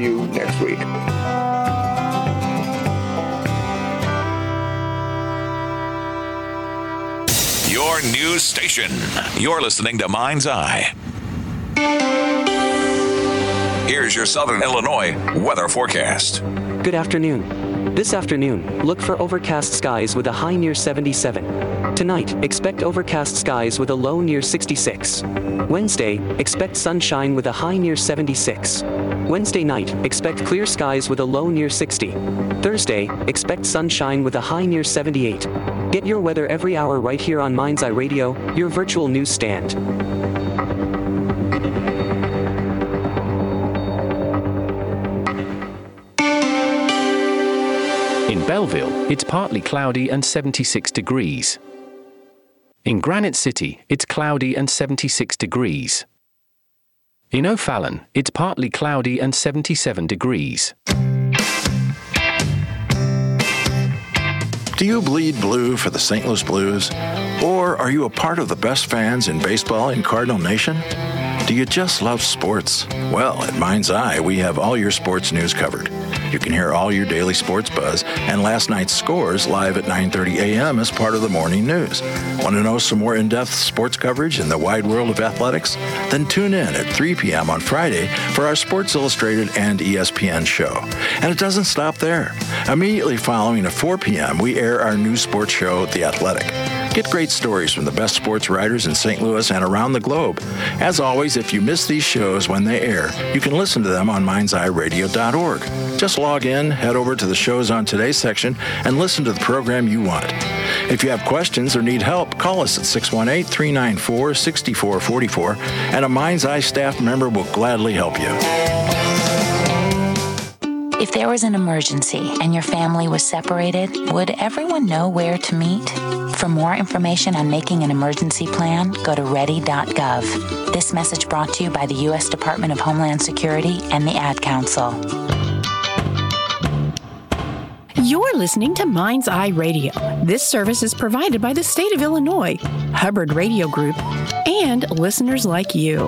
you next week. Your news station. You're listening to Mind's Eye. Here's your Southern Illinois weather forecast. Good afternoon. This afternoon, look for overcast skies with a high near 77. Tonight, expect overcast skies with a low near 66. Wednesday, expect sunshine with a high near 76. Wednesday night, expect clear skies with a low near 60. Thursday, expect sunshine with a high near 78. Get your weather every hour right here on Mind's Eye Radio, your virtual news stand. In Belleville, it's partly cloudy and 76 degrees. In Granite City, it's cloudy and 76 degrees. In O'Fallon, it's partly cloudy and 77 degrees. Do you bleed blue for the St. Louis Blues? Or are you a part of the best fans in baseball in Cardinal Nation? Do you just love sports? Well, at Mind's Eye, we have all your sports news covered. You can hear all your daily sports buzz and last night's scores live at 9:30 a.m. as part of the morning news. Want to know some more in-depth sports coverage in the wide world of athletics? Then tune in at 3 p.m. on Friday for our Sports Illustrated and ESPN show. And it doesn't stop there. Immediately following at 4 p.m., we air our new sports show, The Athletic. Get great stories from the best sports writers in St. Louis and around the globe. As always, if you miss these shows when they air, you can listen to them on mindseyeradio.org. Just log in, head over to the shows on today's section, and listen to the program you want. If you have questions or need help, call us at 618-394-6444, and a Mind's Eye staff member will gladly help you. If there was an emergency and your family was separated, would everyone know where to meet? For more information on making an emergency plan, go to ready.gov. This message brought to you by the U.S. Department of Homeland Security and the Ad Council. You're listening to Mind's Eye Radio. This service is provided by the state of Illinois, Hubbard Radio Group, and listeners like you.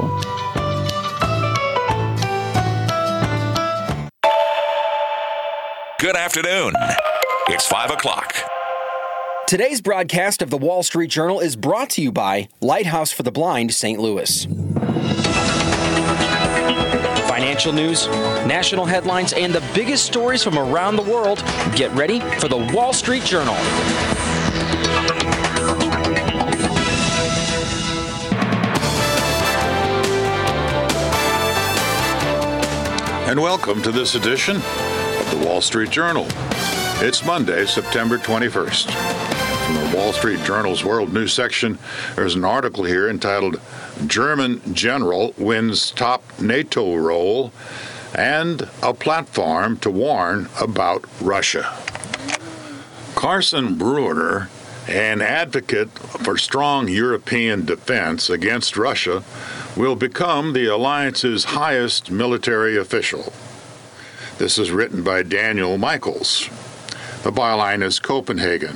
Good afternoon. It's 5 o'clock. Today's broadcast of the Wall Street Journal is brought to you by Lighthouse for the Blind, St. Louis. Financial news, national headlines, and the biggest stories from around the world. Get ready for the Wall Street Journal. And welcome to this edition of the Wall Street Journal. It's Monday, September 21st. From the Wall Street Journal's World News section, there's an article here entitled German General Wins Top NATO Role and a Platform to Warn About Russia. Carsten Brunner, an advocate for strong European defense against Russia, will become the alliance's highest military official. This is written by Daniel Michaels. The byline is Copenhagen.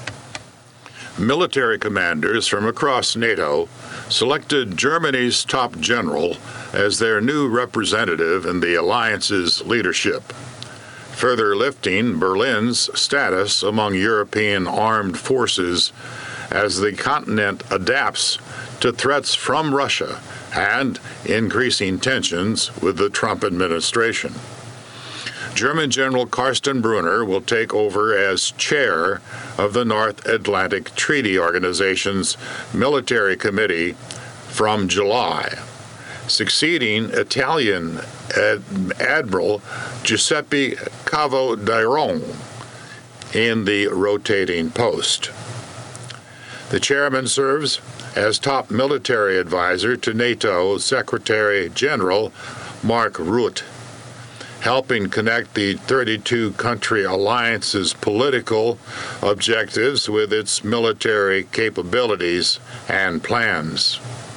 Military commanders from across NATO selected Germany's top general as their new representative in the alliance's leadership, further lifting Berlin's status among European armed forces as the continent adapts to threats from Russia and increasing tensions with the Trump administration. German General Carsten Brunner will take over as chair of the North Atlantic Treaty Organization's Military Committee from July, succeeding Italian Admiral Giuseppe Cavo-Diron in the rotating post. The chairman serves as top military advisor to NATO Secretary General Mark Rutte, helping connect the 32-country alliance's political objectives with its military capabilities and plans.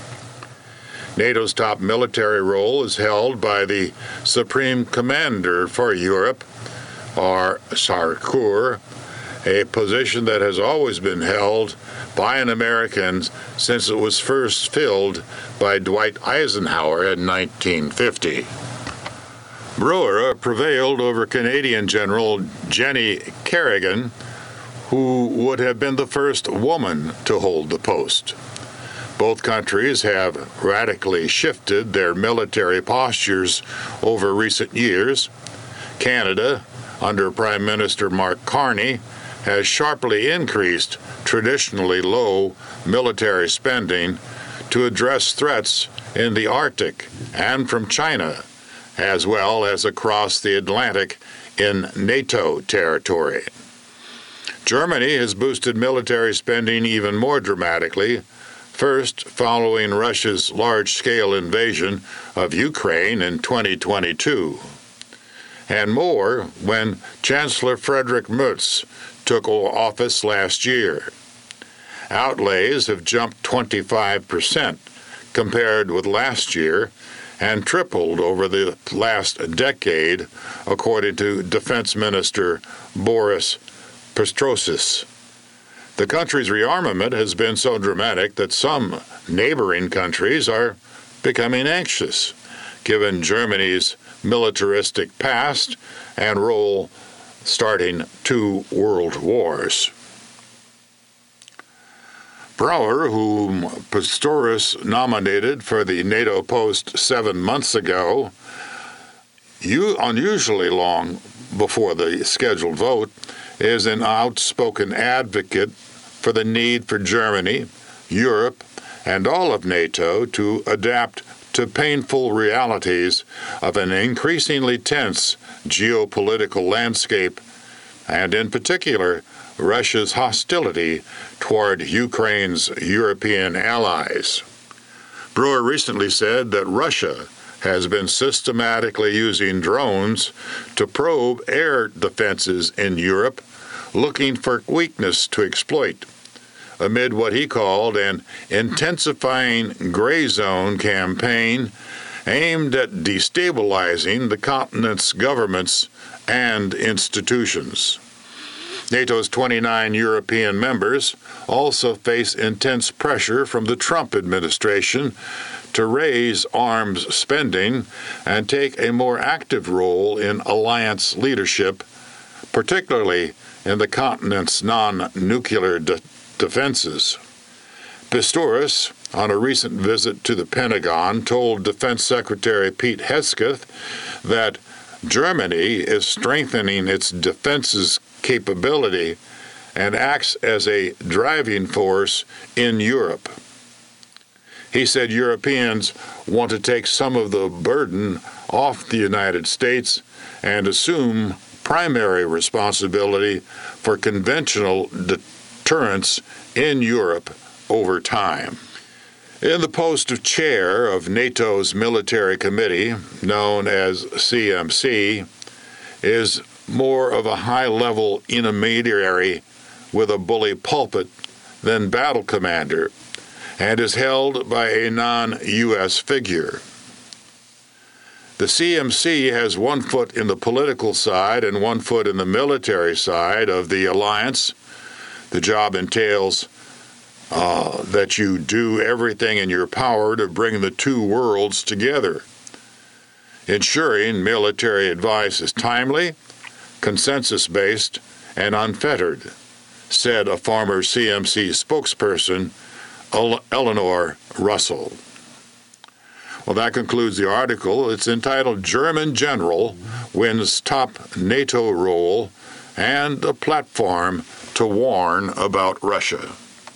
NATO's top military role is held by the Supreme Commander for Europe, or SACEUR, a position that has always been held by an American since it was first filled by Dwight Eisenhower in 1950. Brewer prevailed over Canadian General Jenny Kerrigan, who would have been the first woman to hold the post. Both countries have radically shifted their military postures over recent years. Canada, under Prime Minister Mark Carney, has sharply increased traditionally low military spending to address threats in the Arctic and from China, as well as across the Atlantic in NATO territory. Germany has boosted military spending even more dramatically, first following Russia's large-scale invasion of Ukraine in 2022, and more when Chancellor Friedrich Merz took office last year. Outlays have jumped 25% compared with last year and tripled over the last decade, according to Defense Minister Boris Pistorius. The country's rearmament has been so dramatic that some neighboring countries are becoming anxious, given Germany's militaristic past and role starting 2 world wars. Brewer, whom Pistorius nominated for the NATO post 7 months ago, unusually long before the scheduled vote, is an outspoken advocate for the need for Germany, Europe, and all of NATO to adapt to painful realities of an increasingly tense geopolitical landscape, and in particular, Russia's hostility toward Ukraine's European allies. Brewer recently said that Russia has been systematically using drones to probe air defenses in Europe, looking for weakness to exploit, amid what he called an intensifying gray zone campaign aimed at destabilizing the continent's governments and institutions. NATO's 29 European members also face intense pressure from the Trump administration to raise arms spending and take a more active role in alliance leadership, particularly in the continent's non-nuclear defenses. Pistorius, on a recent visit to the Pentagon, told Defense Secretary Pete Hegseth that Germany is strengthening its defenses capability and acts as a driving force in Europe. He said Europeans want to take some of the burden off the United States and assume primary responsibility for conventional deterrence in Europe over time. In the post of chair of NATO's military committee, known as CMC, is more of a high-level intermediary with a bully pulpit than battle commander, and is held by a non-U.S. figure. The CMC has 1 foot in the political side and 1 foot in the military side of the alliance. The job entails that you do everything in your power to bring the 2 worlds together, ensuring military advice is timely, consensus-based, and unfettered, said a former CMC spokesperson, Eleanor Russell. Well, that concludes the article. It's entitled German General Wins Top NATO Role and a Platform to Warn About Russia.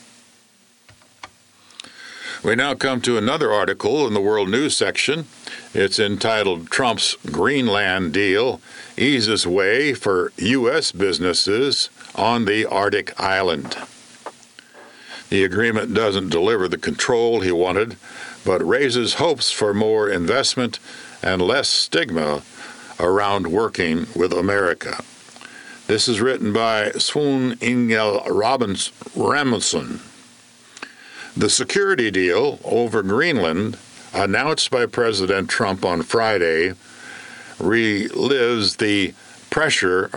We now come to another article in the World News section. It's entitled Trump's Greenland Deal Eases Way for U.S. Businesses on the Arctic Island. The agreement doesn't deliver the control he wanted, but raises hopes for more investment and less stigma around working with America. This is written by Sven Ingel Rasmussen. The security deal over Greenland, announced by President Trump on Friday, relieves the pressure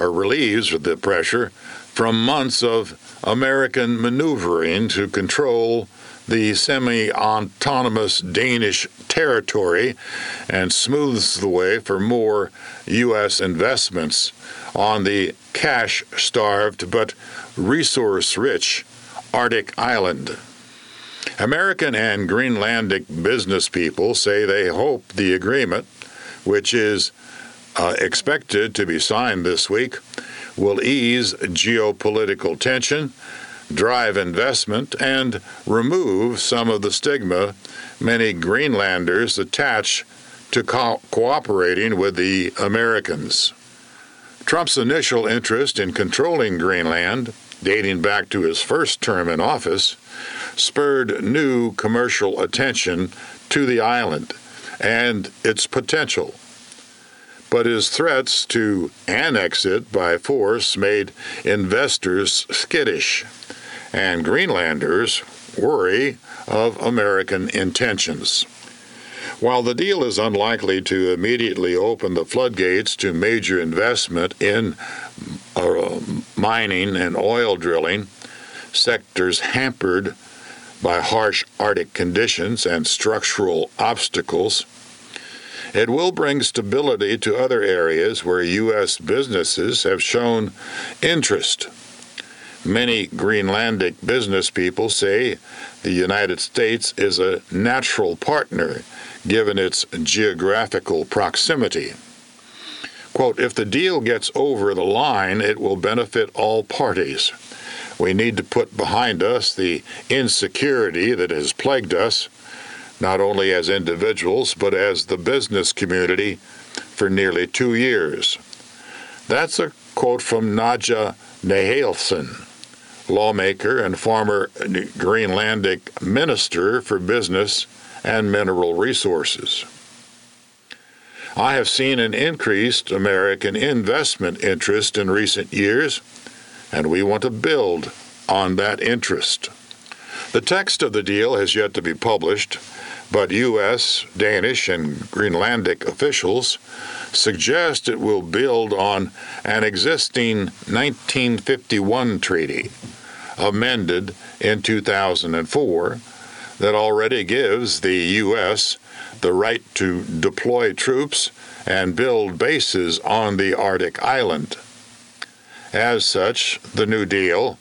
from months of American maneuvering to control the semi-autonomous Danish territory and smooths the way for more U.S. investments on the cash-starved but resource-rich Arctic island. American and Greenlandic business people say they hope the agreement, which is expected to be signed this week, will ease geopolitical tension, drive investment, and remove some of the stigma many Greenlanders attach to cooperating with the Americans. Trump's initial interest in controlling Greenland, dating back to his first term in office, spurred new commercial attention to the island and its potential. But his threats to annex it by force made investors skittish, and Greenlanders worry of American intentions. While the deal is unlikely to immediately open the floodgates to major investment in mining and oil drilling, sectors hampered by harsh Arctic conditions and structural obstacles, it will bring stability to other areas where U.S. businesses have shown interest. Many Greenlandic business people say the United States is a natural partner given its geographical proximity. Quote, "If the deal gets over the line, it will benefit all parties. We need to put behind us the insecurity that has plagued us, not only as individuals, but as the business community for nearly 2 years." That's a quote from Nadja Nahaleson, lawmaker and former Greenlandic Minister for Business and Mineral Resources. I have seen an increased American investment interest in recent years, and we want to build on that interest. The text of the deal has yet to be published, but U.S., Danish, and Greenlandic officials suggest it will build on an existing 1951 treaty, amended in 2004, that already gives the U.S. the right to deploy troops and build bases on the Arctic island. As such, the New Deal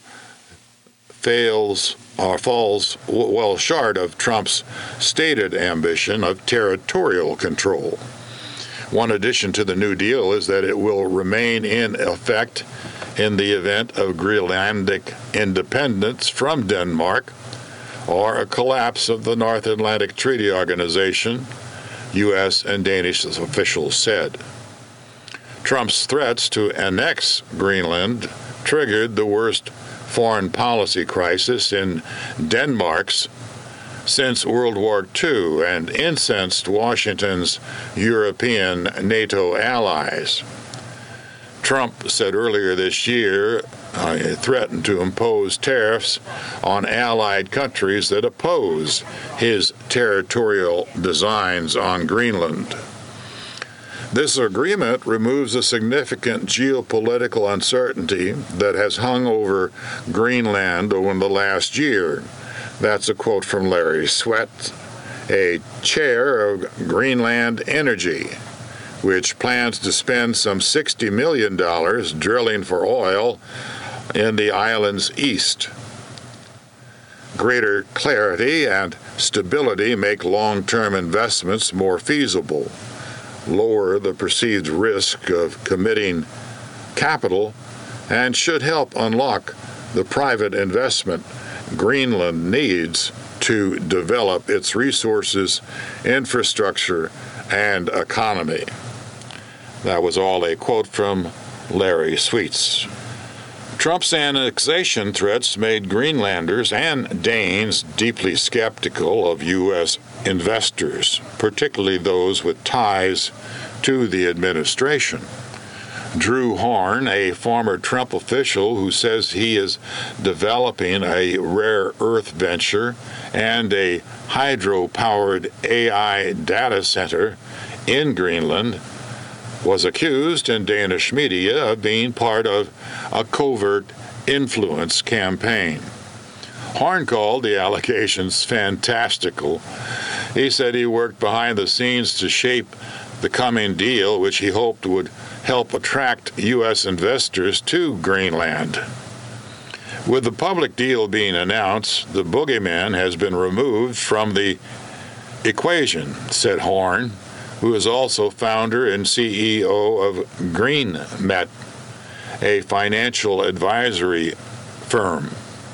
falls well short of Trump's stated ambition of territorial control. One addition to the New Deal is that it will remain in effect in the event of Greenlandic independence from Denmark or a collapse of the North Atlantic Treaty Organization, U.S. and Danish officials said. Trump's threats to annex Greenland triggered the worst foreign policy crisis in Denmark's since World War II and incensed Washington's European NATO allies. Trump said earlier this year he threatened to impose tariffs on allied countries that oppose his territorial designs on Greenland. This agreement removes a significant geopolitical uncertainty that has hung over Greenland over the last year. That's a quote from Larry Sweat, a chair of Greenland Energy, which plans to spend some $60 million drilling for oil in the island's east. Greater clarity and stability make long-term investments more feasible, lower the perceived risk of committing capital, and should help unlock the private investment Greenland needs to develop its resources, infrastructure, and economy. That was all a quote from Larry Sweets. Trump's annexation threats made Greenlanders and Danes deeply skeptical of U.S. investors, particularly those with ties to the administration. Drew Horn, a former Trump official who says he is developing a rare earth venture and a hydro-powered AI data center in Greenland, was accused in Danish media of being part of a covert influence campaign. Horn called the allegations fantastical. He said he worked behind the scenes to shape the coming deal, which he hoped would help attract U.S. investors to Greenland. With the public deal being announced, the boogeyman has been removed from the equation, said Horn, who is also founder and CEO of GreenMet, a financial advisory firm.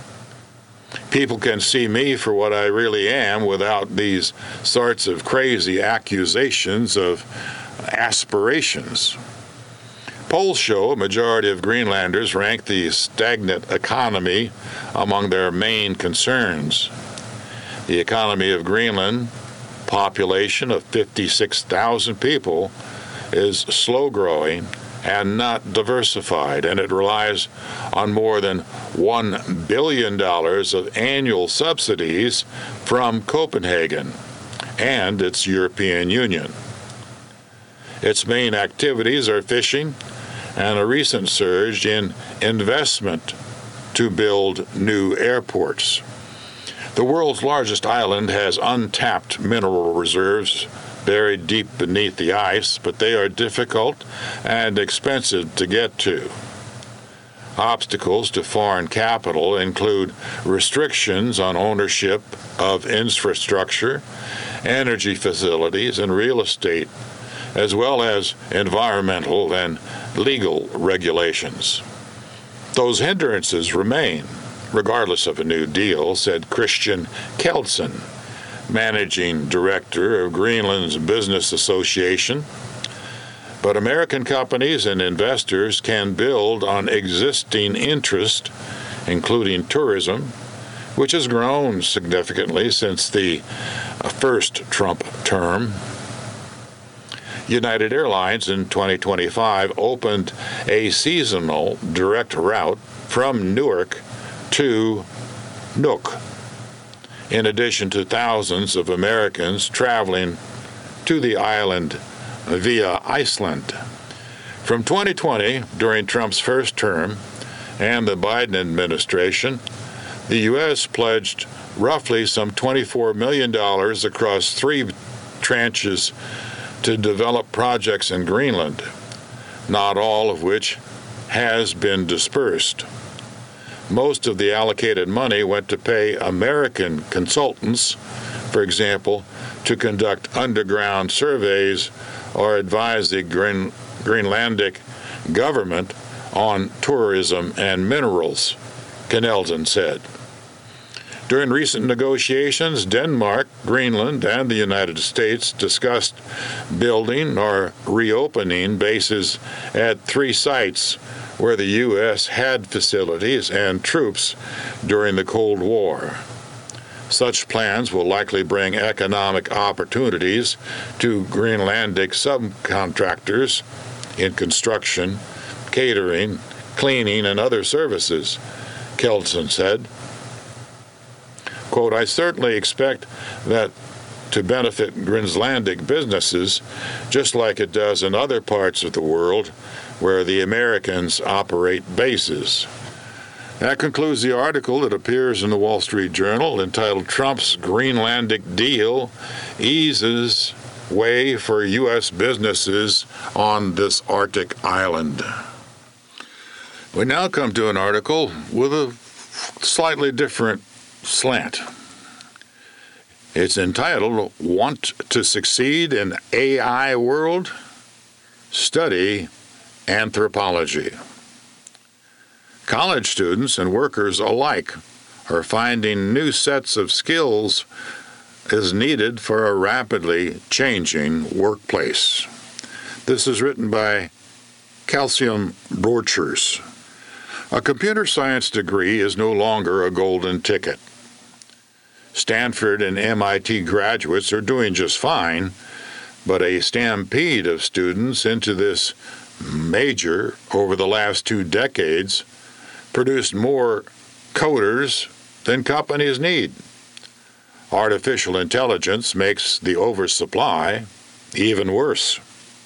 People can see me for what I really am without these sorts of crazy accusations of aspirations. Polls show a majority of Greenlanders rank the stagnant economy among their main concerns. The economy of Greenland, population of 56,000 people, is slow-growing and not diversified, and it relies on more than $1 billion of annual subsidies from Copenhagen and its European Union. Its main activities are fishing and a recent surge in investment to build new airports. The world's largest island has untapped mineral reserves buried deep beneath the ice, but they are difficult and expensive to get to. Obstacles to foreign capital include restrictions on ownership of infrastructure, energy facilities, and real estate, as well as environmental and legal regulations. Those hindrances remain, regardless of a new deal, said Christian Keldsen, managing director of Greenland's Business Association. But American companies and investors can build on existing interest, including tourism, which has grown significantly since the first Trump term. United Airlines in 2025 opened a seasonal direct route from Newark to Nuuk, in addition to thousands of Americans traveling to the island via Iceland. From 2020, during Trump's first term, and the Biden administration, the U.S. pledged roughly some $24 million across 3 tranches to develop projects in Greenland, not all of which has been dispersed. Most of the allocated money went to pay American consultants, for example, to conduct underground surveys or advise the Greenlandic government on tourism and minerals, Keldsen said. During recent negotiations, Denmark, Greenland, and the United States discussed building or reopening bases at 3 sites where the U.S. had facilities and troops during the Cold War. Such plans will likely bring economic opportunities to Greenlandic subcontractors in construction, catering, cleaning, and other services, Keldsen said. Quote, I certainly expect that to benefit Greenlandic businesses, just like it does in other parts of the world where the Americans operate bases. That concludes the article that appears in the Wall Street Journal entitled Trump's Greenlandic Deal Eases Way for U.S. Businesses on this Arctic Island. We now come to an article with a slightly different slant. It's entitled, Want to Succeed in AI World? Study Anthropology. College students and workers alike are finding new sets of skills is needed for a rapidly changing workplace. This is written by Calcium Brochures. A computer science degree is no longer a golden ticket. Stanford and MIT graduates are doing just fine, but a stampede of students into this major over the last 2 decades produced more coders than companies need. Artificial intelligence makes the oversupply even worse.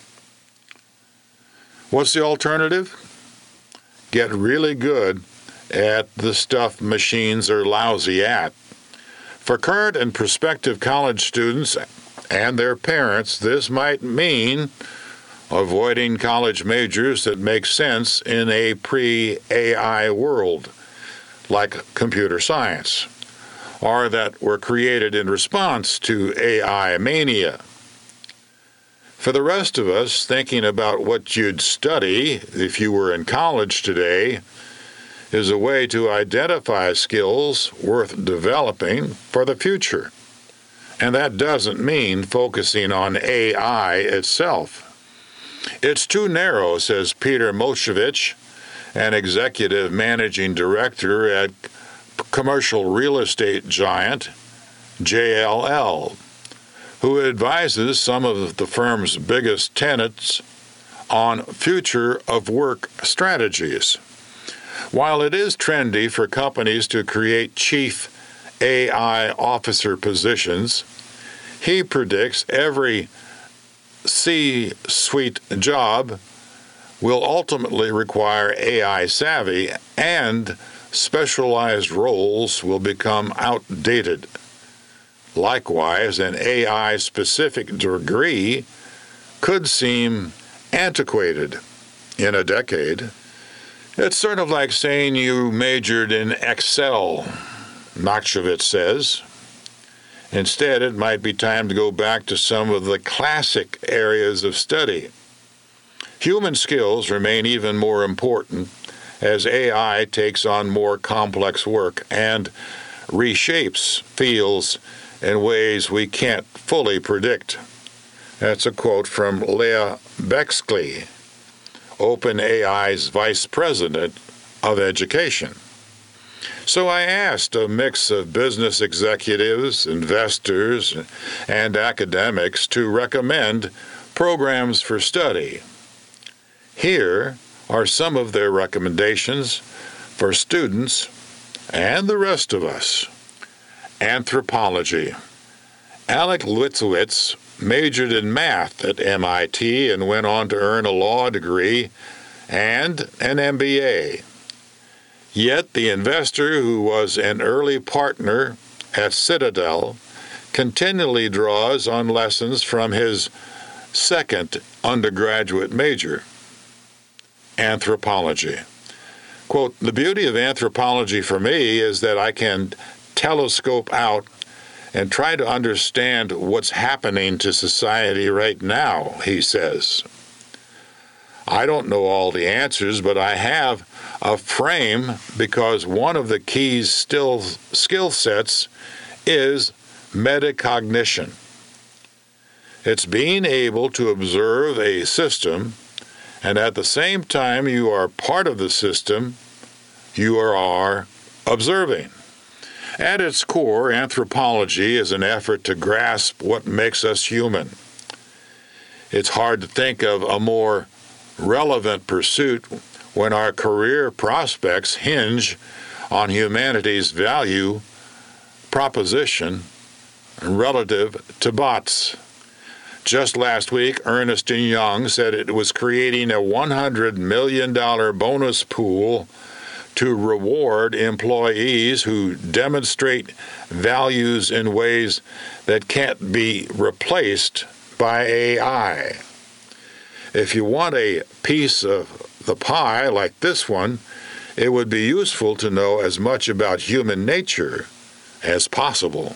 What's the alternative? Get really good at the stuff machines are lousy at. For current and prospective college students and their parents, this might mean avoiding college majors that make sense in a pre-AI world, like computer science, or that were created in response to AI mania. For the rest of us, thinking about what you'd study if you were in college today is a way to identify skills worth developing for the future. And that doesn't mean focusing on AI itself. It's too narrow, says Peter Moshevich, an executive managing director at commercial real estate giant JLL, who advises some of the firm's biggest tenants on future of work strategies. While it is trendy for companies to create chief AI officer positions, he predicts every C-suite job will ultimately require AI savvy, and specialized roles will become outdated. Likewise, an AI-specific degree could seem antiquated in a decade. It's sort of like saying you majored in Excel, Moshevich says. Instead, it might be time to go back to some of the classic areas of study. Human skills remain even more important as AI takes on more complex work and reshapes fields in ways we can't fully predict. That's a quote from Leah Bexley, OpenAI's Vice President of Education. So I asked a mix of business executives, investors, and academics to recommend programs for study. Here are some of their recommendations for students and the rest of us. Anthropology. Alec Litzowitz majored in math at MIT and went on to earn a law degree and an MBA. Yet the investor who was an early partner at Citadel continually draws on lessons from his second undergraduate major, anthropology. Quote, "The beauty of anthropology for me is that I can telescope out and try to understand what's happening to society right now," he says. "I don't know all the answers, but I have a frame because one of the key skill sets is metacognition. It's being able to observe a system, and at the same time you are part of the system, you are observing." At its core, anthropology is an effort to grasp what makes us human. It's hard to think of a more relevant pursuit when our career prospects hinge on humanity's value proposition relative to bots. Just last week, Ernst & Young said it was creating a $100 million bonus pool to reward employees who demonstrate values in ways that can't be replaced by AI. If you want a piece of the pie like this one, it would be useful to know as much about human nature as possible.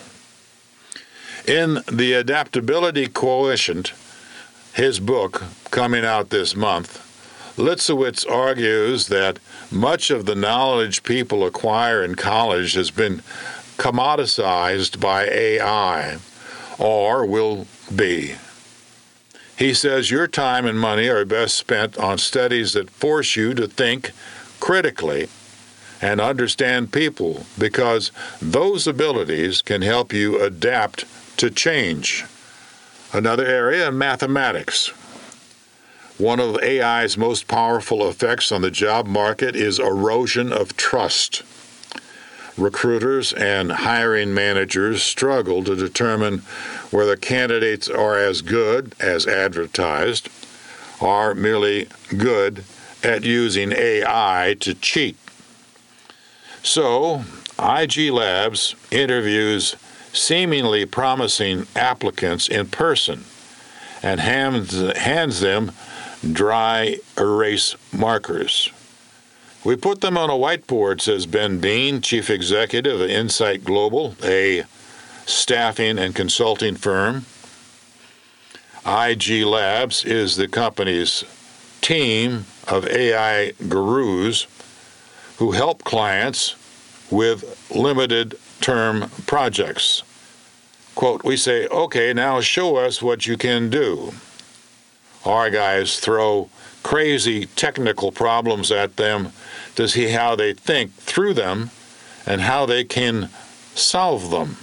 In The Adaptability Quotient, his book coming out this month, Litzowitz argues that much of the knowledge people acquire in college has been commoditized by AI, or will be. He says your time and money are best spent on studies that force you to think critically and understand people, because those abilities can help you adapt to change. Another area, mathematics. One of AI's most powerful effects on the job market is erosion of trust. Recruiters and hiring managers struggle to determine whether candidates are as good as advertised or merely good at using AI to cheat. So, IG Labs interviews seemingly promising applicants in person and hands them dry erase markers. We put them on a whiteboard, says Ben Bean, chief executive of Insight Global, a staffing and consulting firm. IG Labs is the company's team of AI gurus who help clients with limited-term projects. Quote, we say, okay, now show us what you can do. Our guys throw crazy technical problems at them to see how they think through them and how they can solve them.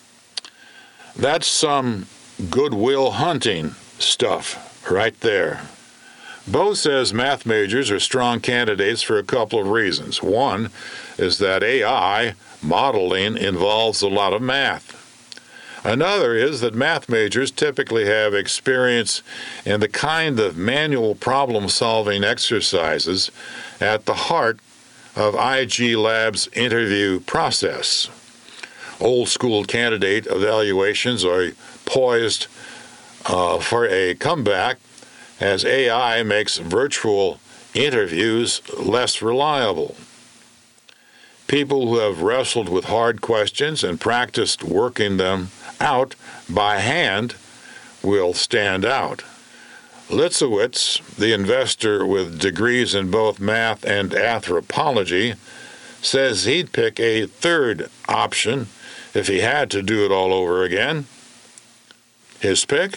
That's some goodwill hunting stuff right there. Bo says math majors are strong candidates for a couple of reasons. One is that AI modeling involves a lot of math. Another is that math majors typically have experience in the kind of manual problem-solving exercises at the heart of IG Labs' interview process. Old-school candidate evaluations are poised for a comeback as AI makes virtual interviews less reliable. People who have wrestled with hard questions and practiced working them out by hand will stand out. Litzowitz, the investor with degrees in both math and anthropology, says he'd pick a third option if he had to do it all over again. His pick?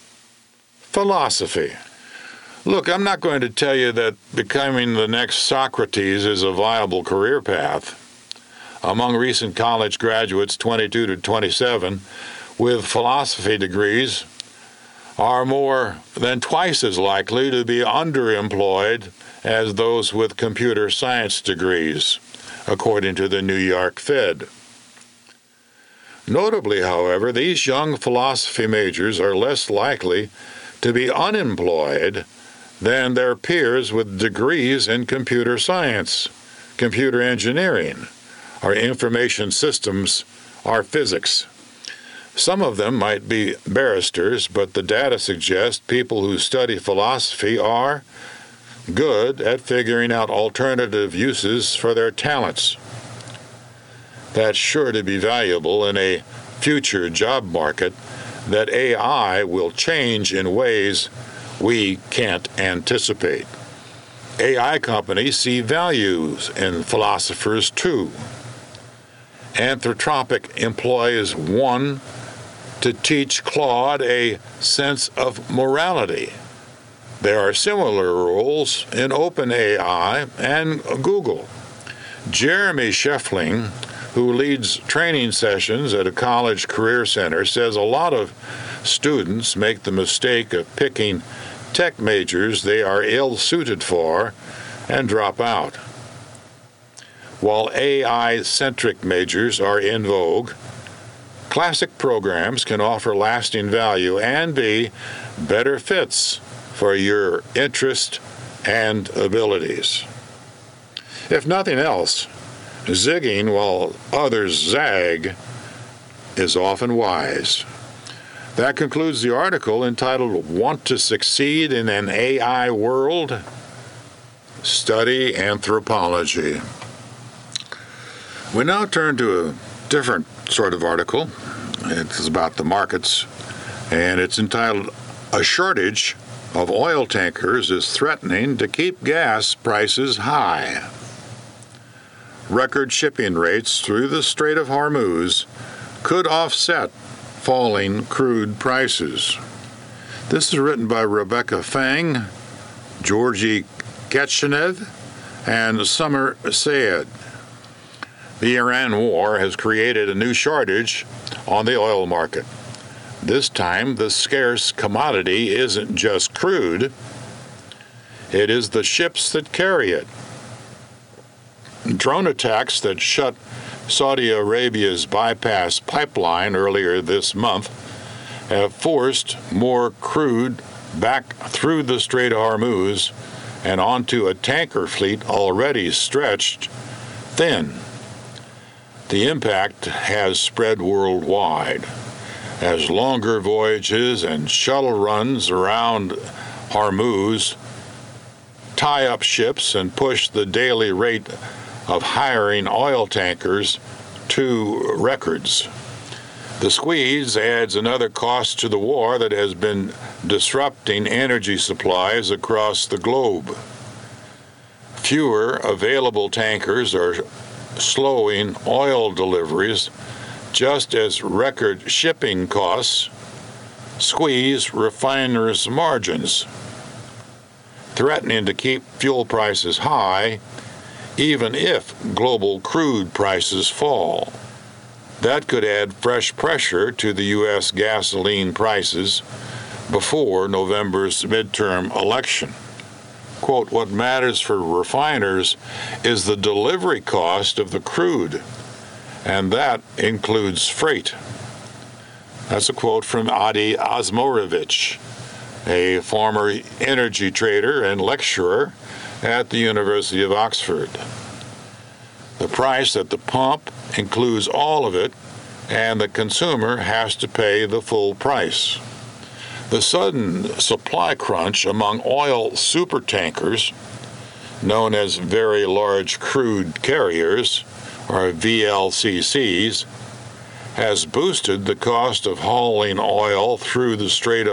Philosophy. Look, I'm not going to tell you that becoming the next Socrates is a viable career path. Among recent college graduates 22 to 27 with philosophy degrees are more than twice as likely to be underemployed as those with computer science degrees, according to the New York Fed. Notably, however, these young philosophy majors are less likely to be unemployed than their peers with degrees in computer science, computer engineering, or information systems, or physics. Some of them might be barristers, but the data suggests people who study philosophy are good at figuring out alternative uses for their talents. That's sure to be valuable in a future job market that AI will change in ways we can't anticipate. AI companies see values in philosophers too. Anthropic employs one to teach Claude a sense of morality. There are similar roles in OpenAI and Google. Jeremy Scheffling, who leads training sessions at a college career center, says a lot of students make the mistake of picking tech majors they are ill-suited for and drop out. While AI-centric majors are in vogue, classic programs can offer lasting value and be better fits for your interest and abilities. If nothing else, zigging while others zag is often wise. That concludes the article entitled Want to Succeed in an AI World? Study Anthropology. We now turn to a different sort of article. It's about the markets, and it's entitled A Shortage of Oil Tankers is Threatening to Keep Gas Prices High. Record shipping rates through the Strait of Hormuz could offset falling crude prices. This is written by Rebecca Fang, Georgi Ketchenev, and Summer Sayed. The Iran war has created a new shortage on the oil market. This time, the scarce commodity isn't just crude, it is the ships that carry it. Drone attacks that shut Saudi Arabia's bypass pipeline earlier this month have forced more crude back through the Strait of Hormuz and onto a tanker fleet already stretched thin. The impact has spread worldwide, as longer voyages and shuttle runs around Hormuz tie up ships and push the daily rate of hiring oil tankers to records. The squeeze adds another cost to the war that has been disrupting energy supplies across the globe. Fewer available tankers are slowing oil deliveries, just as record shipping costs squeeze refiners' margins, threatening to keep fuel prices high even if global crude prices fall. That could add fresh pressure to the U.S. gasoline prices before November's midterm election. Quote, "What matters for refiners is the delivery cost of the crude, and that includes freight." That's a quote from Adi Osmorovich, a former energy trader and lecturer at the University of Oxford. The price at the pump includes all of it, and the consumer has to pay the full price. The sudden supply crunch among oil supertankers, known as very large crude carriers, or VLCCs, has boosted the cost of hauling oil through the Strait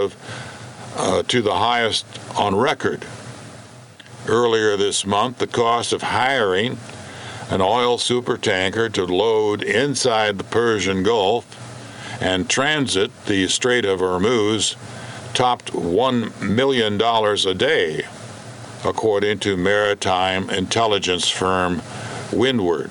to the highest on record. Earlier this month, the cost of hiring an oil supertanker to load inside the Persian Gulf and transit the Strait of Hormuz topped $1 million a day, according to maritime intelligence firm Windward.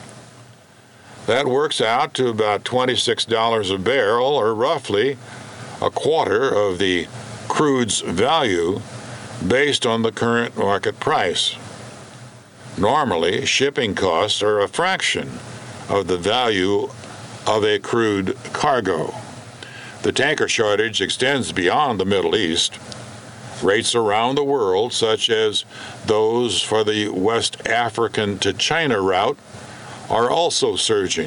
That works out to about $26 a barrel, or roughly a quarter of the crude's value based on the current market price. Normally, shipping costs are a fraction of the value of a crude cargo. The tanker shortage extends beyond the Middle East. Rates around the world, such as those for the West African to China route, are also surging.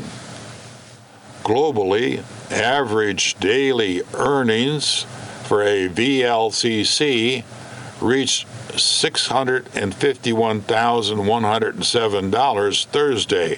Globally, average daily earnings for a VLCC reached $651,107 Thursday,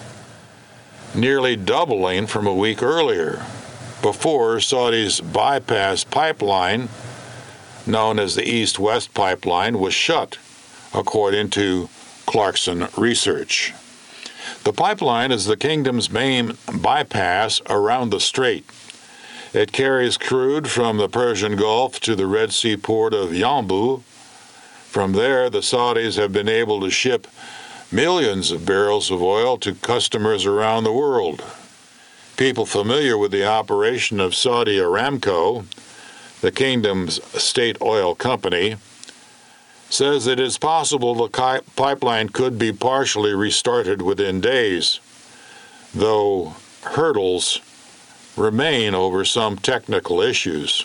nearly doubling from a week earlier, before Saudi's bypass pipeline, known as the East-West Pipeline, was shut, according to Clarkson Research. The pipeline is the kingdom's main bypass around the strait. It carries crude from the Persian Gulf to the Red Sea port of Yanbu. From there, the Saudis have been able to ship millions of barrels of oil to customers around the world. People familiar with the operation of Saudi Aramco, the kingdom's state oil company, says it is possible the pipeline could be partially restarted within days, though hurdles remain over some technical issues.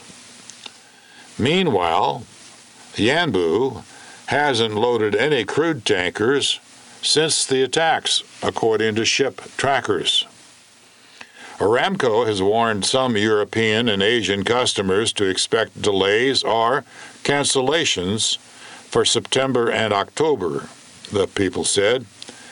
Meanwhile, Yanbu hasn't loaded any crude tankers since the attacks, according to ship trackers. Aramco has warned some European and Asian customers to expect delays or cancellations for September and October, the people said.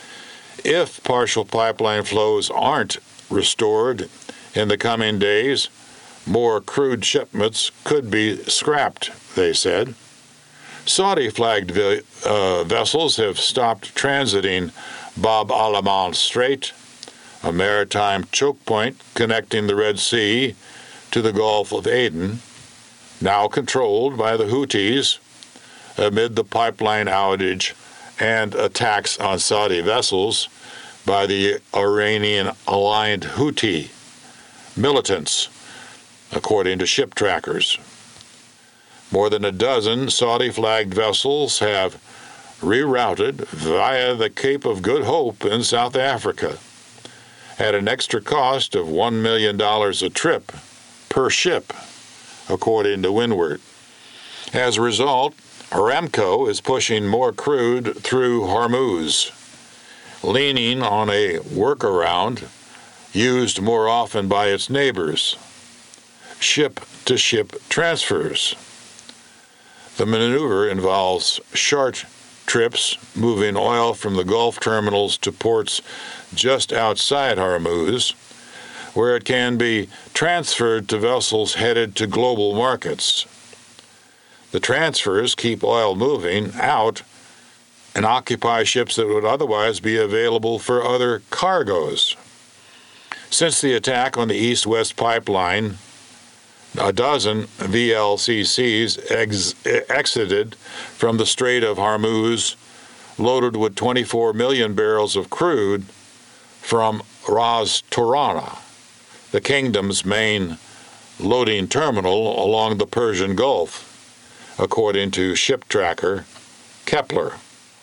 If partial pipeline flows aren't restored in the coming days, more crude shipments could be scrapped, they said. Saudi-flagged vessels have stopped transiting Bab al-Amal Strait, a maritime choke point connecting the Red Sea to the Gulf of Aden, now controlled by the Houthis, amid the pipeline outage and attacks on Saudi vessels by the Iranian-aligned Houthi militants, according to ship trackers. More than a dozen Saudi-flagged vessels have rerouted via the Cape of Good Hope in South Africa at an extra cost of $1 million a trip per ship, according to Windward. As a result, Aramco is pushing more crude through Hormuz. leaning on a workaround used more often by its neighbors: ship-to-ship transfers. The maneuver involves short trips moving oil from the Gulf terminals to ports just outside Hormuz, where it can be transferred to vessels headed to global markets. The transfers keep oil moving out and occupy ships that would otherwise be available for other cargoes. Since the attack on the East-West pipeline, a dozen VLCCs exited from the Strait of Hormuz loaded with 24 million barrels of crude from Ras Torana, the kingdom's main loading terminal along the Persian Gulf, according to ship tracker Kepler.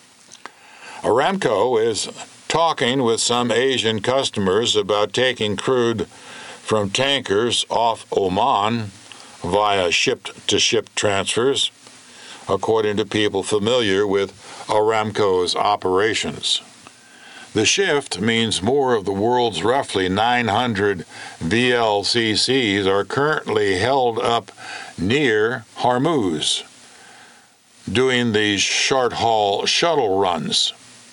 Aramco is talking with some Asian customers about taking crude from tankers off Oman via ship-to-ship transfers, according to people familiar with Aramco's operations. The shift means more of the world's roughly 900 VLCCs are currently held up near Hormuz, doing these short-haul shuttle runs,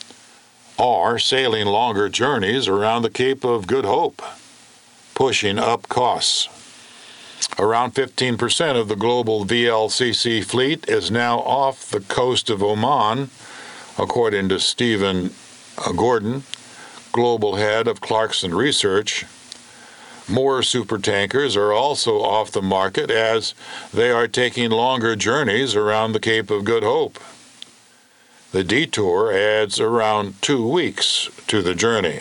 or sailing longer journeys around the Cape of Good Hope, pushing up costs. Around 15% of the global VLCC fleet is now off the coast of Oman, according to Stephen Gordon, global head of Clarkson Research. More supertankers are also off the market as they are taking longer journeys around the Cape of Good Hope. The detour adds around 2 weeks to the journey.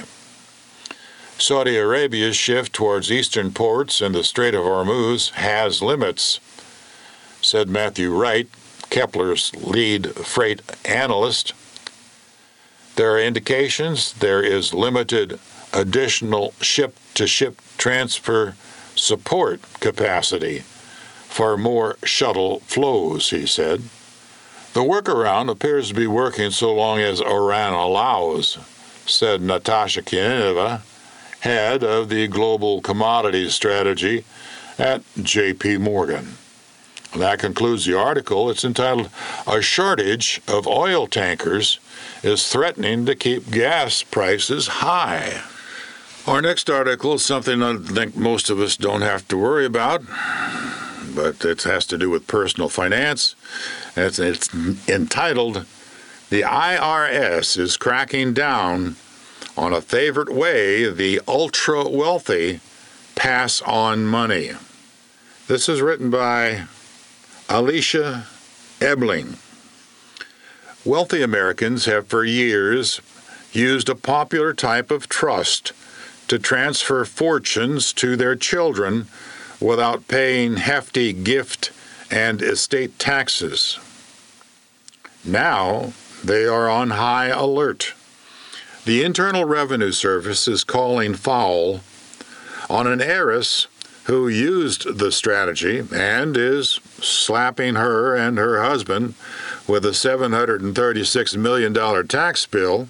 Saudi Arabia's shift towards eastern ports in the Strait of Hormuz has limits, said Matthew Wright, Kepler's lead freight analyst. There are indications there is limited additional ship-to-ship transfer support capacity for more shuttle flows, he said. The workaround appears to be working so long as Iran allows, said Natasha Kineva, head of the global commodities strategy at J.P. Morgan. That concludes the article. It's entitled, "A Shortage of Oil Tankers is Threatening to Keep Gas Prices High." Our next article is something I think most of us don't have to worry about, but it has to do with personal finance. It's entitled, "The IRS is Cracking Down on a Favorite Way the Ultra-Wealthy Pass on Money." This is written by Alicia Ebling. Wealthy Americans have for years used a popular type of trust to transfer fortunes to their children without paying hefty gift and estate taxes. Now they are on high alert. The Internal Revenue Service is calling foul on an heiress who used the strategy and is slapping her and her husband with a $736 million tax bill.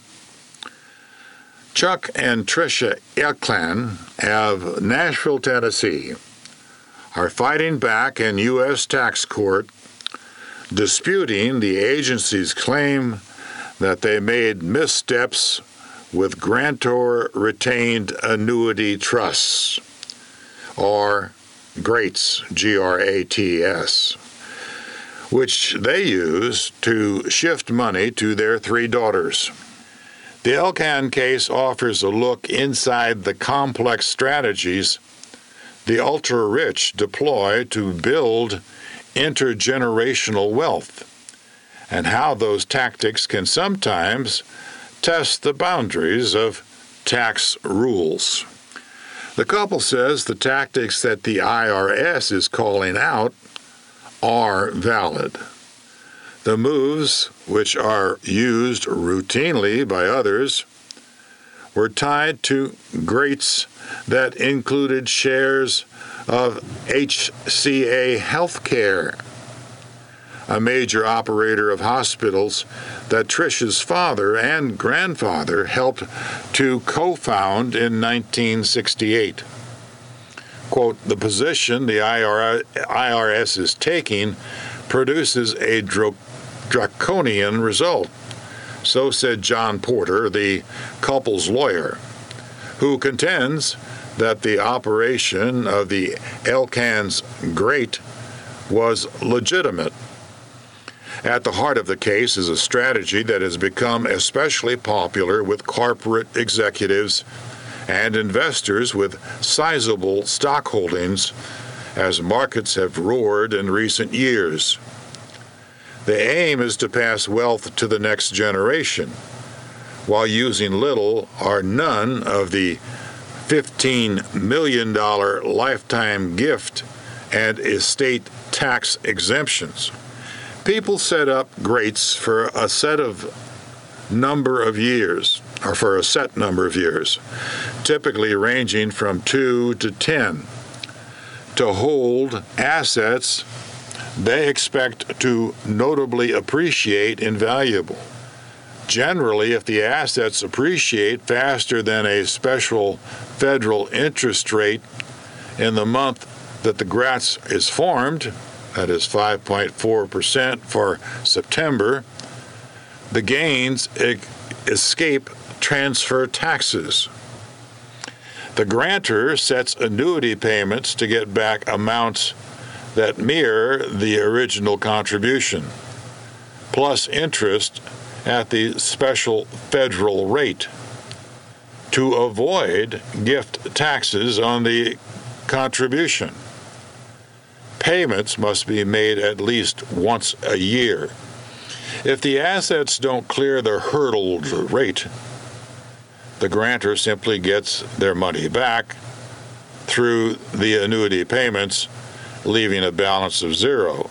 Chuck and Tricia Eklan of Nashville, Tennessee, are fighting back in U.S. tax court, disputing the agency's claim that they made missteps with grantor-retained annuity trusts, or GRATS, G-R-A-T-S, which they use to shift money to their 3 daughters. The Elkan case offers a look inside the complex strategies the ultra-rich deploy to build intergenerational wealth, and how those tactics can sometimes test the boundaries of tax rules. The couple says the tactics that the IRS is calling out are valid. The moves, which are used routinely by others, were tied to GRATs that included shares of HCA Healthcare, a major operator of hospitals that Trish's father and grandfather helped to co-found in 1968. Quote, the position the IRS is taking produces a draconian result. So said John Porter, the couple's lawyer, who contends that the operation of the Elkans grate was legitimate. At the heart of the case is a strategy that has become especially popular with corporate executives and investors with sizable stock holdings as markets have roared in recent years. The aim is to pass wealth to the next generation while using little or none of the $15 million lifetime gift and estate tax exemptions. People set up grates for a set number of years, typically ranging from 2 to 10, to hold assets they expect to notably appreciate in value. Generally, if the assets appreciate faster than a special federal interest rate in the month that the GRATS is formed, that is 5.4% for September, the gains escape transfer taxes. The grantor sets annuity payments to get back amounts that mirror the original contribution, plus interest at the special federal rate, to avoid gift taxes on the contribution. Payments must be made at least once a year. If the assets don't clear the hurdled rate, the grantor simply gets their money back through the annuity payments, leaving a balance of zero.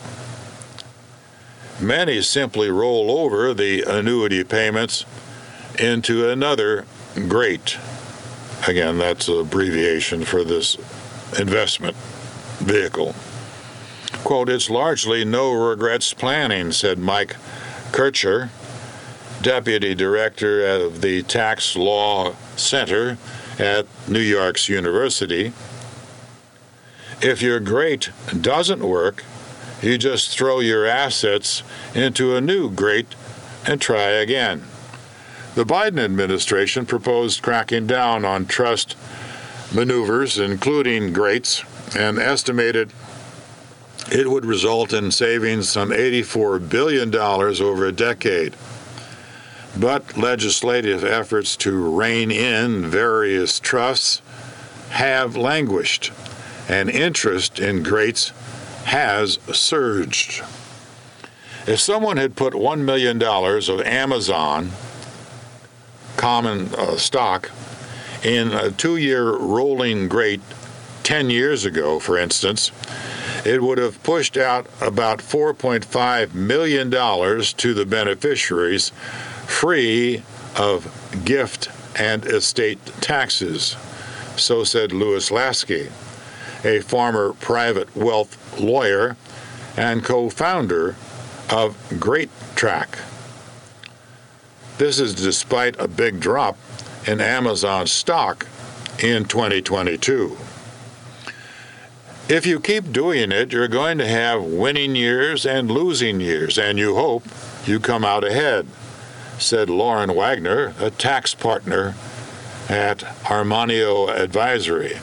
Many simply roll over the annuity payments into another grate. Again, that's an abbreviation for this investment vehicle. Quote, it's largely no regrets planning, said Mike Kircher, deputy director of the Tax Law Center at New York's University. If your grate doesn't work, you just throw your assets into a new grate and try again. The Biden administration proposed cracking down on trust maneuvers, including grates, and estimated it would result in saving some $84 billion over a decade. But legislative efforts to rein in various trusts have languished, and interest in grates has surged. If someone had put $1 million of Amazon common stock in a 2-year rolling grate 10 years ago, for instance, it would have pushed out about $4.5 million to the beneficiaries, free of gift and estate taxes. So said Louis Lasky, a former private wealth lawyer and co-founder of GreatTrack. This is despite a big drop in Amazon stock in 2022. If you keep doing it, you're going to have winning years and losing years, and you hope you come out ahead, said Lauren Wagner, a tax partner at Armanio Advisory.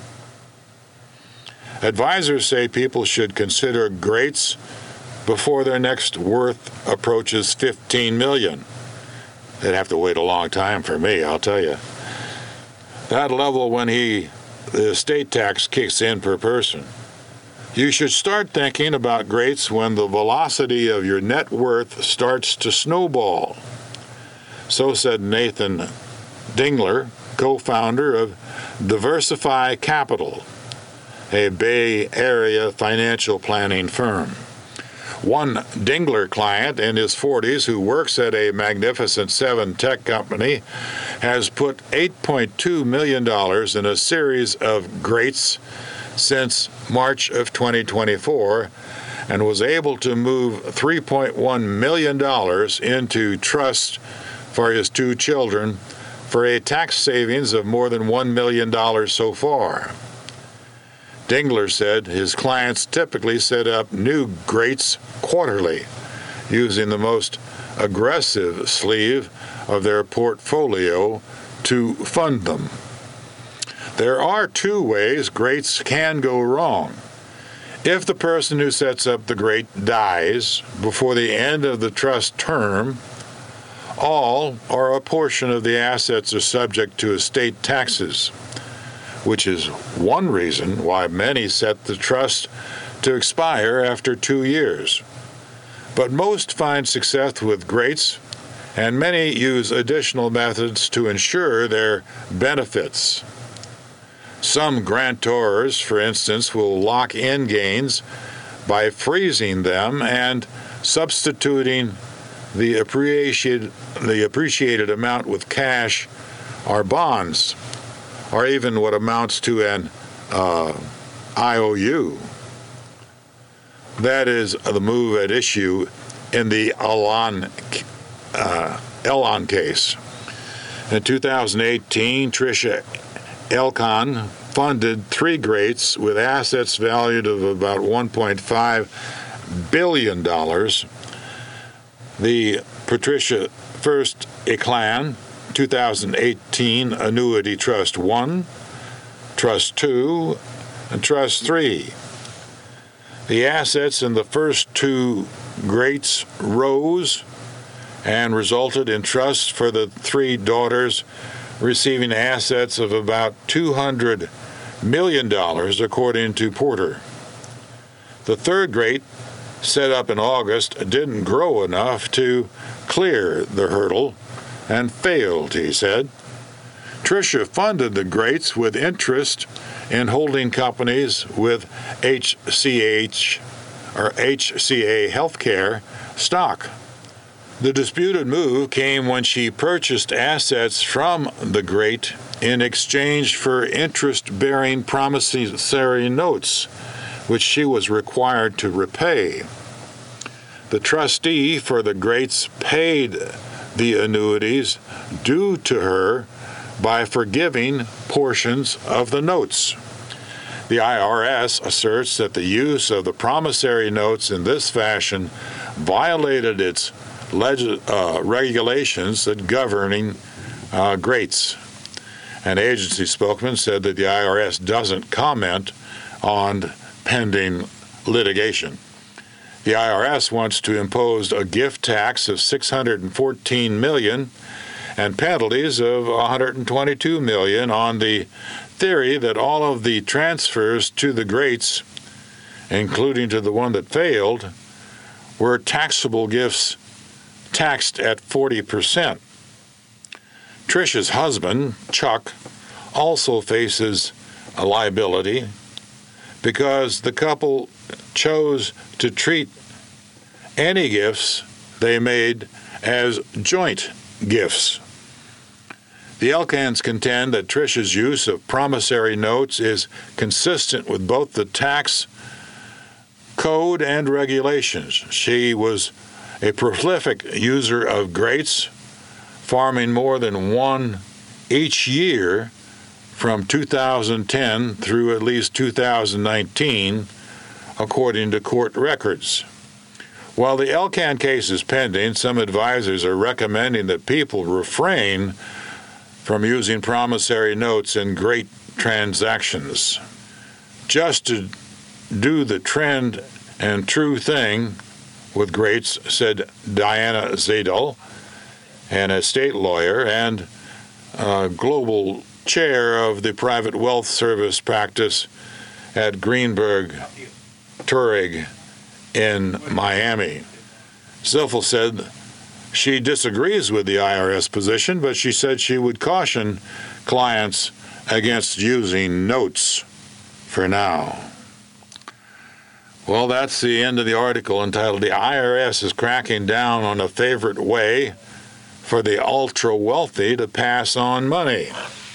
Advisors say people should consider grates before their next worth approaches $15 million. They'd have to wait a long time for me, I'll tell you. That level when the estate tax kicks in per person. You should start thinking about grates when the velocity of your net worth starts to snowball. So said Nathan Dingler, co-founder of Diversify Capital, a Bay Area financial planning firm. One Dingler client in his 40s who works at a Magnificent Seven tech company has put $8.2 million in a series of grates since March of 2024 and was able to move $3.1 million into trust for his 2 children for a tax savings of more than $1 million so far. Dingler said his clients typically set up new greats quarterly, using the most aggressive sleeve of their portfolio to fund them. There are 2 ways greats can go wrong. If the person who sets up the great dies before the end of the trust term, all or a portion of the assets are subject to estate taxes, which is one reason why many set the trust to expire after 2 years. But most find success with greats, and many use additional methods to ensure their benefits. Some grantors, for instance, will lock in gains by freezing them and substituting the appreciated amount with cash or bonds, or even what amounts to an IOU. That is the move at issue in the Elon case. In 2018, Tricia Elkan funded 3 greats with assets valued of about $1.5 billion. The Patricia First Elkan 2018 Annuity Trust 1, Trust 2, and Trust 3. The assets in the first 2 greats rose and resulted in trusts for the 3 daughters receiving assets of about $200 million, according to Porter. The 3rd great, set up in August, didn't grow enough to clear the hurdle and failed, he said. Tricia funded the greats with interest in holding companies with HCA Healthcare stock. The disputed move came when she purchased assets from the great in exchange for interest-bearing promissory notes, which she was required to repay. The trustee for the greats paid the annuities due to her by forgiving portions of the notes. The IRS asserts that the use of the promissory notes in this fashion violated its regulations that governing greats. An agency spokesman said that the IRS doesn't comment on pending litigation. The IRS wants to impose a gift tax of $614 million and penalties of $122 million on the theory that all of the transfers to the greats, including to the one that failed, were taxable gifts taxed at 40%. Tricia's husband, Chuck, also faces a liability because the couple chose to treat any gifts they made as joint gifts. The Elkans contend that Tricia's use of promissory notes is consistent with both the tax code and regulations. She was a prolific user of greats, farming more than one each year from 2010 through at least 2019, according to court records. While the Elkan case is pending, some advisors are recommending that people refrain from using promissory notes in great transactions. Just to do the trend and true thing with greats, said Diana Zadel, an estate lawyer and global chair of the private wealth service practice at Greenberg Traurig in Miami. Zilfel said she disagrees with the IRS position, but she said she would caution clients against using notes for now. Well, that's the end of the article entitled "The IRS is Cracking Down on a Favorite Way for the Ultra-Wealthy to Pass on Money."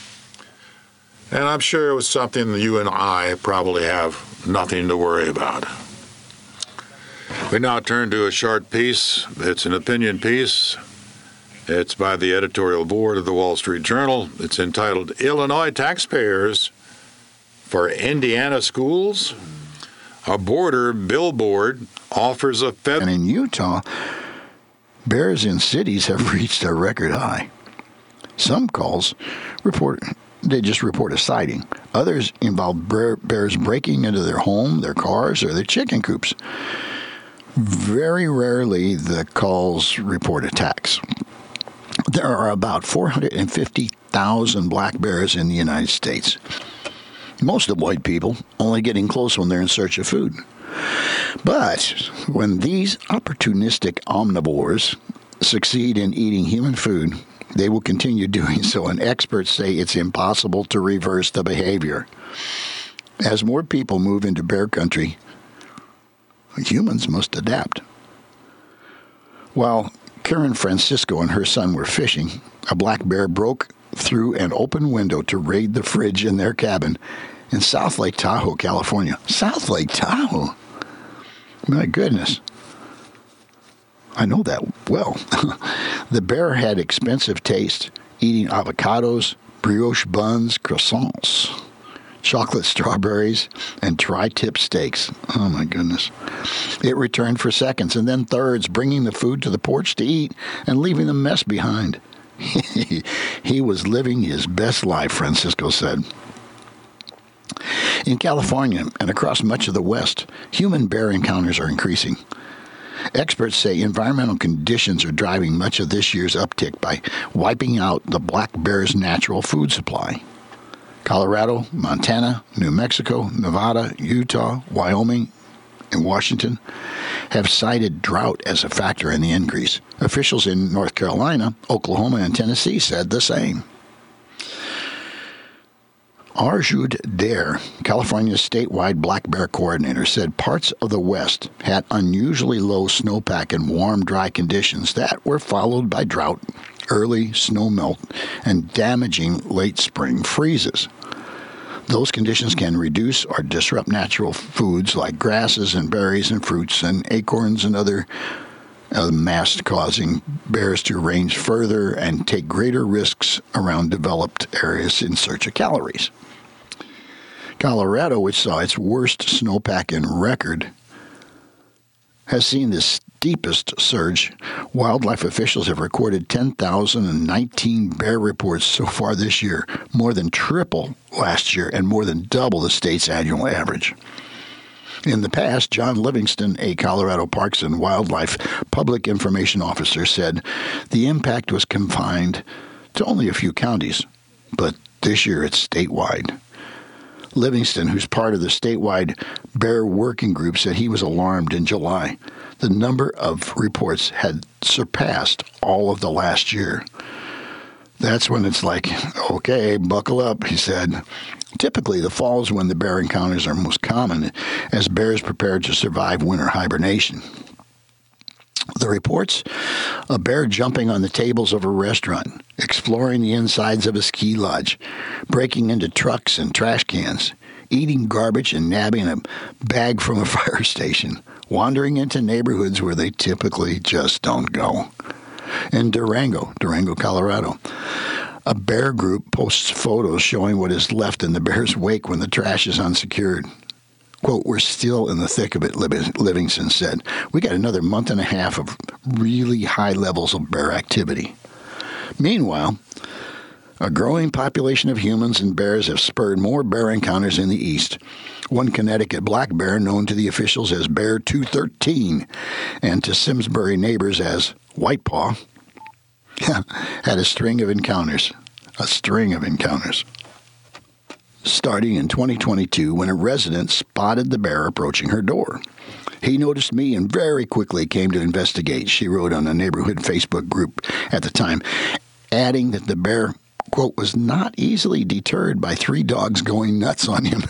And I'm sure it was something that you and I probably have nothing to worry about. We now turn to a short piece. It's an opinion piece. It's by the editorial board of the Wall Street Journal. It's entitled, Illinois Taxpayers for Indiana Schools? A border billboard offers a And in Utah, bears in cities have reached a record high. Some calls they just report a sighting. Others involve bears breaking into their home, their cars, or their chicken coops. Very rarely the calls report attacks. There are about 450,000 black bears in the United States. Most avoid people, only getting close when they're in search of food. But when these opportunistic omnivores succeed in eating human food, they will continue doing so, and experts say it's impossible to reverse the behavior. As more people move into bear country, humans must adapt. While Karen Francisco and her son were fishing, a black bear broke through an open window to raid the fridge in their cabin in South Lake Tahoe, California. South Lake Tahoe? My goodness. I know that well. The bear had expensive taste, eating avocados, brioche buns, croissants, chocolate strawberries, and tri-tip steaks. Oh, my goodness. It returned for seconds and then thirds, bringing the food to the porch to eat and leaving the mess behind. He was living his best life, Francisco said. In California and across much of the West, human bear encounters are increasing. Experts say environmental conditions are driving much of this year's uptick by wiping out the black bear's natural food supply. Colorado, Montana, New Mexico, Nevada, Utah, Wyoming, and Washington have cited drought as a factor in the increase. Officials in North Carolina, Oklahoma, and Tennessee said the same. Arjud Dare, California's statewide black bear coordinator, said parts of the West had unusually low snowpack and warm, dry conditions that were followed by drought, early snow melt, and damaging late spring freezes. Those conditions can reduce or disrupt natural foods like grasses and berries and fruits and acorns and other mast, causing bears to range further and take greater risks around developed areas in search of calories. Colorado, which saw its worst snowpack in record, has seen the steepest surge. Wildlife officials have recorded 10,019 bear reports so far this year, more than triple last year and more than double the state's annual average. In the past, John Livingston, a Colorado Parks and Wildlife Public Information Officer, said the impact was confined to only a few counties, but this year it's statewide. Livingston, who's part of the statewide bear working group, said he was alarmed in July. The number of reports had surpassed all of the last year. That's when it's like, okay, buckle up, he said. Typically, the fall is when the bear encounters are most common, as bears prepare to survive winter hibernation. The reports, a bear jumping on the tables of a restaurant, exploring the insides of a ski lodge, breaking into trucks and trash cans, eating garbage and nabbing a bag from a fire station, wandering into neighborhoods where they typically just don't go. In Durango, Colorado, a bear group posts photos showing what is left in the bear's wake when the trash is unsecured. Quote, we're still in the thick of it, Livingston said. We got another month and a half of really high levels of bear activity. Meanwhile, a growing population of humans and bears have spurred more bear encounters in the east. One Connecticut black bear, known to the officials as Bear 213 and to Simsbury neighbors as White Paw, had a string of encounters. Starting in 2022 when a resident spotted the bear approaching her door. He noticed me and very quickly came to investigate, she wrote on a neighborhood Facebook group at the time, adding that the bear, quote, was not easily deterred by 3 dogs going nuts on him.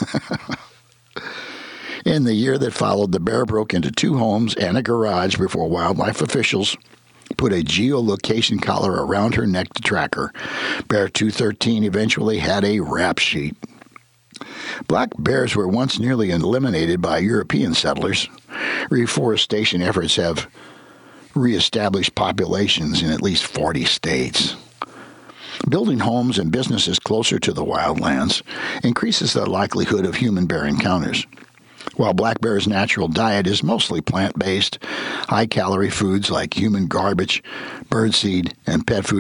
In the year that followed, the bear broke into 2 homes and a garage before wildlife officials put a geolocation collar around her neck to track her. Bear 213 eventually had a rap sheet. Black bears were once nearly eliminated by European settlers. Reforestation efforts have reestablished populations in at least 40 states. Building homes and businesses closer to the wildlands increases the likelihood of human-bear encounters. While black bear's natural diet is mostly plant-based, high-calorie foods like human garbage, birdseed, and pet food